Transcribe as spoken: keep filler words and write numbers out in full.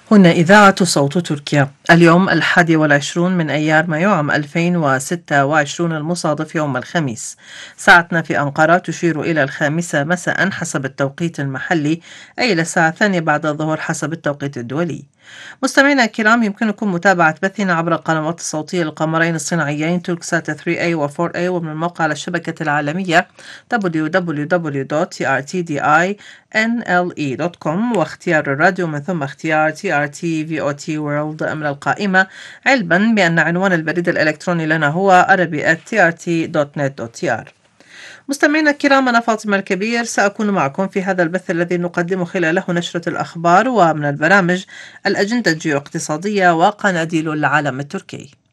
هنا إذاعة صوت تركيا. اليوم الحادي والعشرون من أيار مايو عام ألفين وستة وعشرين المصادف يوم الخميس. ساعتنا في أنقرة تشير إلى الخامسة مساء حسب التوقيت المحلي، أي إلى الساعة الثانية بعد الظهر حسب التوقيت الدولي. مستمعينا الكرام، يمكنكم متابعة بثنا عبر القنوات الصوتية للقمرين الصناعيين توركسات ثري إيه و فور إيه، ومن الموقع على الشبكة العالمية دبليو دبليو دبليو دوت تي آر تي دي آي إن إل إي دوت كوم، واختيار الراديو من ثم اختيار تي آر تي في أو تي وورلد من القائمة، علما بأن عنوان البريد الإلكتروني لنا هو arabi at تي آر تي دوت نت دوت تي آر. مستمعينا الكرام، أنا فاطمة الكبير سأكون معكم في هذا البث الذي نقدم خلاله نشرة الأخبار ومن البرامج الأجندة الجيو اقتصادية وقناديل العالم التركي.